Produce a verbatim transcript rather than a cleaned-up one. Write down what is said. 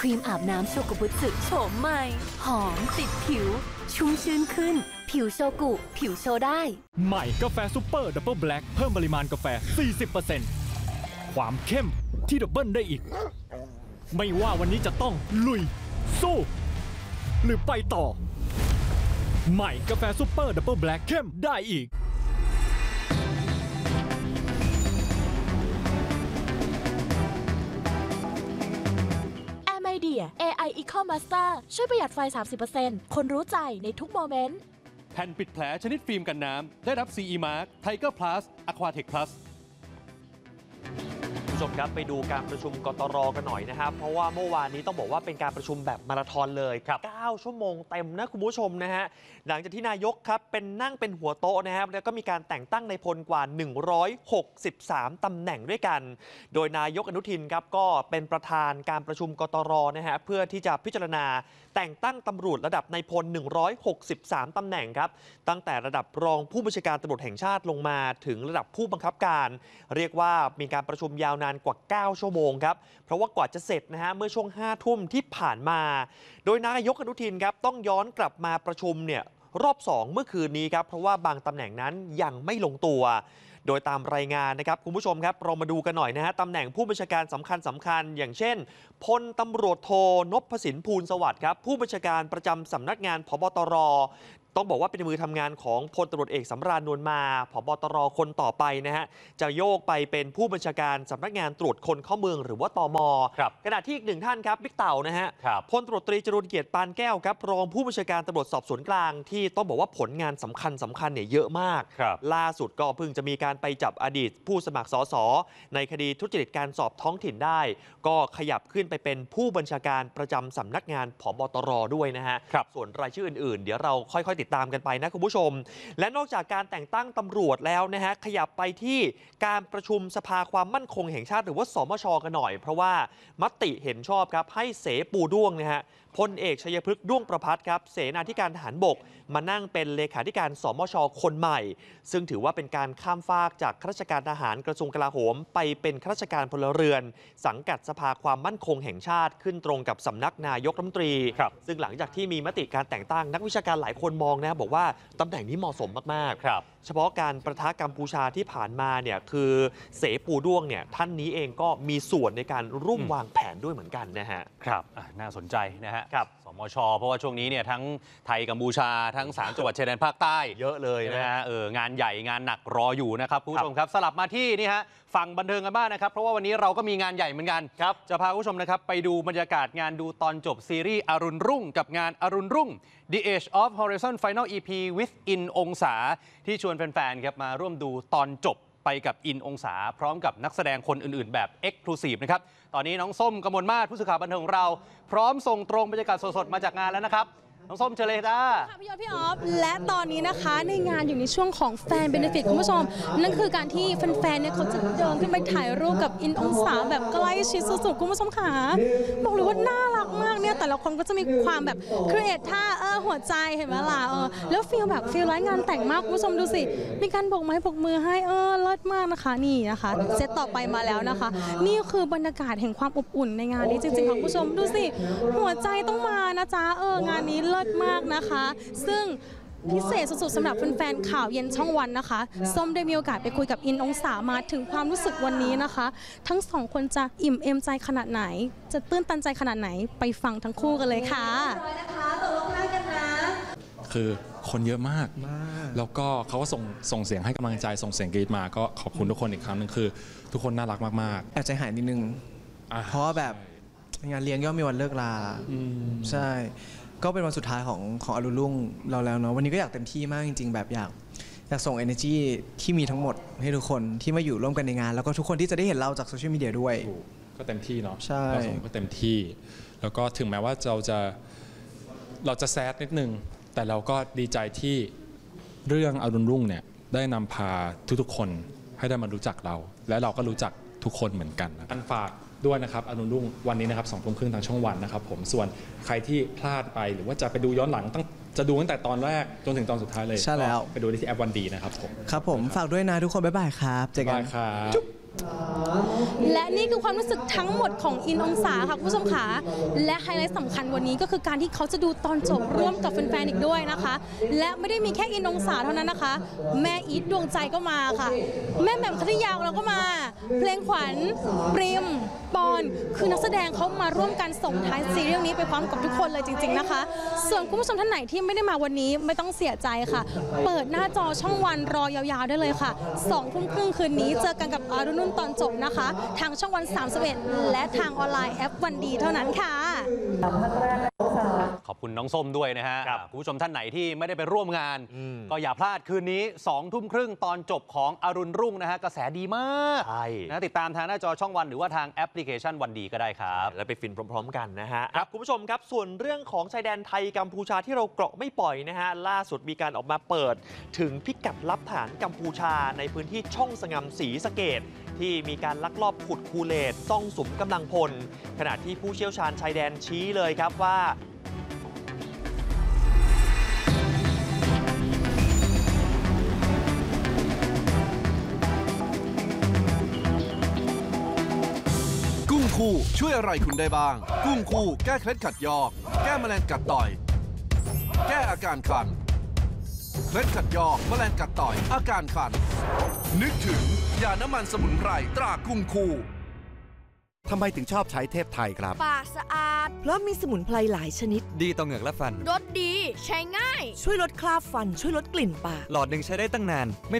รีมอาบน้ำโชกุบุสึโฉมใหม่หอมติดผิวชุ่มชื้นขึ้นผิวโชกุผิวโชได้ใหม่กาแฟซุปเปอร์ดับเบิลแบล็คเพิ่มปริมาณกาแฟ สี่สิบเปอร์เซ็นต์ ความเข้มที่ดับเบิลได้อีกไม่ว่าวันนี้จะต้องลุยสู้หรือไปต่อใหม่กาแฟซุปเปอร์ดับเบิลแบล็คเข้มได้อีกเอ ไอ Eco Master ช่วยประหยัดไฟ สามสิบเปอร์เซ็นต์ คนรู้ใจในทุกโมเมนต์แผ่นปิดแผลชนิดฟิล์มกันน้ำได้รับ ซี อี Mark Tiger Plus Aquatech Plus ผู้ชมครับไปดูการประชุมกตร.กันหน่อยนะครับเพราะว่าเมื่อวานนี้ต้องบอกว่าเป็นการประชุมแบบมาราธอนเลยครับเก้าชั่วโมงเต็มนะคุณผู้ชมนะฮะหลังจากที่นายกครับเป็นนั่งเป็นหัวโต๊ะนะครับแล้วก็มีการแต่งตั้งในพลกว่าหนึ่งร้อยหกสิบสามตำแหน่งด้วยกันโดยนายกอนุทินครับก็เป็นประธานการประชุมกตร.นะฮะเพื่อที่จะพิจารณาแต่งตั้งตำรวจระดับนายพลหนึ่งร้อยหกสิบสามตำแหน่งครับตั้งแต่ระดับรองผู้บัญชาการตำรวจแห่งชาติลงมาถึงระดับผู้บังคับการเรียกว่ามีการประชุมยาวนานกว่าเก้าชั่วโมงครับเพราะว่ากว่าจะเสร็จนะฮะเมื่อช่วงห้าทุ่มที่ผ่านมาโดยนายกอนุทินครับต้องย้อนกลับมาประชุมเนี่ยรอบสองเมื่อคืนนี้ครับเพราะว่าบางตำแหน่งนั้นยังไม่ลงตัวโดยตามรายงานนะครับคุณผู้ชมครับเรามาดูกันหน่อยนะฮะตำแหน่งผู้บัญชาการสำคัญสำคัญอย่างเช่นพลตำรวจโทนพสินภูลสวัสดิ์ครับผู้บัญชาการประจำสำนักงานผบ.ตร.ต้องบอกว่าเป็นมือทำงานของพลตำรวจเอกสำราญนวลมาผบ.ตร.คนต่อไปนะฮะจะโยกไปเป็นผู้บัญชาการสำนักงานตรวจคนเข้าเมืองหรือว่าตม.ขณะที่อีกหนึ่งท่านครับบิ๊กเต่านะฮะพลตำรวจตรีจรูญเกียรติปานแก้วครับรองผู้บัญชาการตำรวจสอบสวนกลางที่ต้องบอกว่าผลงานสำคัญสำคัญเนี่ยเยอะมากล่าสุดก็เพิ่งจะมีการไปจับอดีตผู้สมัครสสในคดีทุจริตการสอบท้องถิ่นได้ก็ขยับขึ้นไปเป็นผู้บัญชาการประจำสำนักงานผบ.ตร.ด้วยนะฮะส่วนรายชื่ออื่นๆเดี๋ยวเราค่อยๆติดตามกันไปนะคุณผู้ชมและนอกจากการแต่งตั้งตำรวจแล้วนะฮะขยับไปที่การประชุมสภาความมั่นคงแห่งชาติหรือว่าสมช.กันหน่อยเพราะว่ามติเห็นชอบครับให้เสปูด้วงนะฮะพลเอกชัยพฤกษ์ด้วงประภัสครับเสนาธิการทหารบกมานั่งเป็นเลขาธิการสมช.คนใหม่ซึ่งถือว่าเป็นการข้ามฟากจากข้าราชการทหารกระทรวงกลาโหมไปเป็นข้าราชการพลเรือนสังกัดสภาความมั่นคงแห่งชาติขึ้นตรงกับสำนักนายกรัฐมนตรีซึ่งหลังจากที่มีมติการแต่งตั้งนักวิชาการหลายคนมองนะบอกว่าตำแหน่งนี้เหมาะสมมากๆเฉพาะการประทะกัมพูชาที่ผ่านมาเนี่ยคือเสปูด้วงเนี่ยท่านนี้เองก็มีส่วนในการร่วมวางแผนด้วยเหมือนกันนะฮะครับน่าสนใจนะฮะสมช.เพราะว่าช่วงนี้เนี่ยทั้งไทยกัมพูชาทั้งสามจังหวัดชายแดนภาคใต้เยอะเลยนะฮะเอองานใหญ่งานหนักรออยู่นะครับคุณผู้ชมครับสลับมาที่นี่ฮะฝั่งบันเทิงกันบ้างนะครับเพราะว่าวันนี้เราก็มีงานใหญ่เหมือนกันจะพาคุณผู้ชมนะครับไปดูบรรยากาศงานดูตอนจบซีรีส์อรุณรุ่งกับงานอรุณรุ่ง The Age of Horizon Final อี พี with อินองศาที่ชวนแฟนๆครับมาร่วมดูตอนจบไปกับอินองศาพร้อมกับนักแสดงคนอื่นๆแบบ Exclusive นะครับตอนนี้น้องส้มกมลมาศผู้สื่อข่าวบันเทิงของเราพร้อมส่งตรงบรรยากาศสดๆมาจากงานแล้วนะครับน้องส้มเชิญเลยจ้าค่ะพี่ยอดพี่ออฟและตอนนี้นะคะในงานอยู่ในช่วงของแฟนเบเนฟิตคุณผู้ชมนั่นคือการที่แฟนๆเนี่ยเขาจะเดินขึ้นไปถ่ายรูปกับอินองศาแบบใกล้ชิดสุดๆคุณผู้ชมค่ะบอกเลยว่าน่ารักมากเนี่ยแต่ละคนก็จะมีความแบบครีเอทท่าเออหัวใจเห็นไหมล่ะเออแล้วฟีลแบบฟีลไลฟ์งานแต่งมากคุณผู้ชมดูสิมีการโบกไม้โบกมือให้เออเลิศมากนะคะนี่นะคะเซตต่อไปมาแล้วนะคะนี่คือบรรยากาศแห่งความอบอุ่นในงานนี้จริงๆค่ะคุณผู้ชมดูสิหัวใจต้องมานะจ๊ะเอองานนี้เลิศมากนะคะซึ่งพิเศษสุดๆสำหรับแฟนๆข่าวเย็นช่องวันนะคะส้มได้มีโอกาสไปคุยกับอินองศามาถึงความรู้สึกวันนี้นะคะทั้งสองคนจะอิ่มเอมใจขนาดไหนจะตื้นตันใจขนาดไหนไปฟังทั้งคู่กันเลยค่ะนะคะตกลงได้กันนะคือคนเยอะมากแล้วก็เขาก็ส่งส่งเสียงให้กำลังใจส่งเสียงกรี๊ดมาก็ขอบคุณทุกคนอีกครั้งนึงคือทุกคนน่ารักมากๆแอบใจหายนิดนึงเพราะแบบงานเลี้ยงย่อมมีวันเลิกลาใช่ก็เป็นวันสุดท้ายของของอรุณรุ่งเราแล้วเนาะวันนี้ก็อยากเต็มที่มากจริงๆแบบอยากอยากส่ง energy ที่มีทั้งหมดให้ทุกคนที่มาอยู่ร่วมกันในงานแล้วก็ทุกคนที่จะได้เห็นเราจากโซเชียลมีเดียด้วยก็เต็มที่เนาะใช่เราส่งก็เต็มที่แล้วก็ถึงแม้ว่าเราจะเราจะแซดนิดนึงแต่เราก็ดีใจที่เรื่องอรุณรุ่งเนี่ยได้นำพาทุกๆคนให้ได้มารู้จักเราและเราก็รู้จักทุกคนเหมือนกันอันฝากด้วยนะครับอรุณรุ่งวันนี้นะครับสองทุ่มครึ่งทางช่องวันนะครับผมส่วนใครที่พลาดไปหรือว่าจะไปดูย้อนหลังตั้งจะดูตั้งแต่ตอนแรกจนถึงตอนสุดท้ายเลยใช่แล้วไปดูได้ที่แอปวันดีนะครับผมครับผมฝากด้วยนะทุกคนบ๊ายบายครับเจอกันครับและนี่คือความรู้สึกทั้งหมดของอินองศาค่ะคุณผู้ชมค่ะและไฮไลท์สำคัญวันนี้ก็คือการที่เขาจะดูตอนจบร่วมกับแฟนๆอีกด้วยนะคะและไม่ได้มีแค่อินองศาเท่านั้นนะคะแม่อีทดวงใจก็มาค่ะแม่แหม่มคัทยาเราก็มาเพลงขวัญปริมปอนคือนักแสดงเขามาร่วมกันส่งท้ายซีรีส์นี้ไปพร้อมกับทุกคนเลยจริงๆนะคะส่วนคุณผู้ชมท่านไหนที่ไม่ได้มาวันนี้ไม่ต้องเสียใจค่ะเปิดหน้าจอช่องวันรอยาวๆได้เลยค่ะสองทุ่มครึ่งคืนนี้เจอกันกับอารุณนุ่นตอนจบนะคะทางช่องวันสามสิบเอ็ดและทางออนไลน์แอปวันดีเท่านั้นค่ะขอบคุณน้องส้มด้วยนะฮะคุณผู้ชมท่านไหนที่ไม่ได้ไปร่วมงานก็อย่าพลาดคืนนี้สองทุ่มครึ่งตอนจบของอรุณรุ่งนะฮะกระแสดีมากนะติดตามทางหน้าจอช่องวันหรือว่าทางแอปพลิเคชันวันดีก็ได้ครับแล้วไปฟินพร้อมๆกันนะฮะครับคุณผู้ชมครับส่วนเรื่องของชายแดนไทยกัมพูชาที่เราเกาะไม่ปล่อยนะฮะล่าสุดมีการออกมาเปิดถึงพิกัดลับฐานกัมพูชาในพื้นที่ช่องสงำศรีสะเกษที่มีการลักลอบขุดคูเลตซ่องสุมกำลังพลขณะที่ผู้เชี่ยวชาญชายแดนชี้เลยครับว่ากุ้งคู่ช่วยอะไรคุณได้บ้างกุ้งคู่แก้เคล็ดขัดยอกแก้แมลงกัดต่อยแก้อาการคันเคล็ดขัดยอกแมลงกัดต่อยอาการคันนึกถึงยาน้ำมันสมุนไพรตรากุ้งคู่ทำไมถึงชอบใช้เทพไทยครับปากสะอาดเพราะมีสมุนไพรหลายชนิดดีต่อเหงือกและฟันรสดีใช้ง่ายช่วยลดคราบฟันช่วยลดกลิ่นปากหลอดหนึ่งใช้ได้ตั้งนานไม่